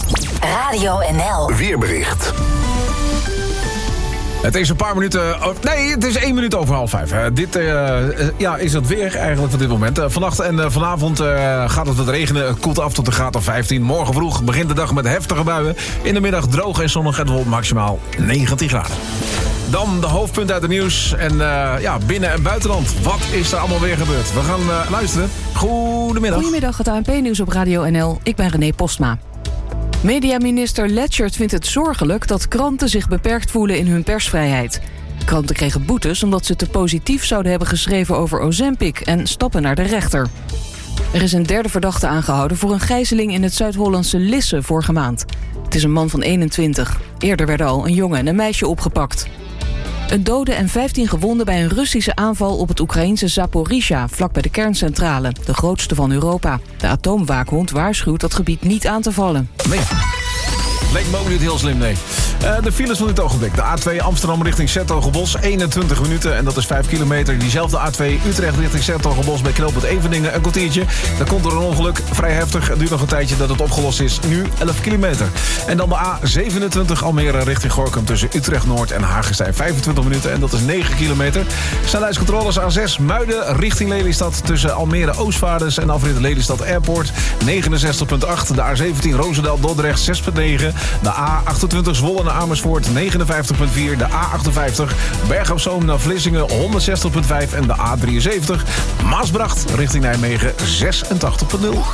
Radio NL. Weerbericht. Het is een paar minuten... Nee, het is 1 minuut over 4:30. Dit is het weer eigenlijk op dit moment. Vannacht en vanavond gaat het wat regenen. Het koelt af tot een graad of 15. Morgen vroeg begint de dag met heftige buien. In de middag droog en zonnig en wordt maximaal 19 graden. Dan de hoofdpunten uit het nieuws. En binnen- en buitenland. Wat is er allemaal weer gebeurd? We gaan luisteren. Goedemiddag. Goedemiddag, het ANP-nieuws op Radio NL. Ik ben René Postma. Mediaminister Letchert vindt het zorgelijk dat kranten zich beperkt voelen in hun persvrijheid. Kranten kregen boetes omdat ze te positief zouden hebben geschreven over Ozempic en stappen naar de rechter. Er is een derde verdachte aangehouden voor een gijzeling in het Zuid-Hollandse Lisse vorige maand. Het is een man van 21. Eerder werden al een jongen en een meisje opgepakt. Een dode en 15 gewonden bij een Russische aanval op het Oekraïense Zaporizhzhia, vlak bij de kerncentrale, de grootste van Europa. De atoomwaakhond waarschuwt dat gebied niet aan te vallen. Nee. Leek me ook niet heel slim, nee. De files van dit ogenblik. De A2 Amsterdam richting 's-Hertogenbosch, 21 minuten en dat is 5 kilometer. Diezelfde A2 Utrecht richting 's-Hertogenbosch bij knooppunt Eveningen, een kwartiertje. Daar komt er een ongeluk, vrij heftig. Het duurt nog een tijdje dat het opgelost is. Nu 11 kilometer. En dan de A27 Almere richting Gorinchem tussen Utrecht Noord en Hagestein. 25 minuten en dat is 9 kilometer. Snelheidscontroles A6 Muiden richting Lelystad tussen Almere Oostvaarders en afrit Lelystad Airport. 69,8. De A17 Roosendaal Dordrecht 6,9. De A28 Zwolle naar Amersfoort 59,4. De A58 Berg op Zoom naar Vlissingen 160,5. En de A73 Maasbracht richting Nijmegen 86,0.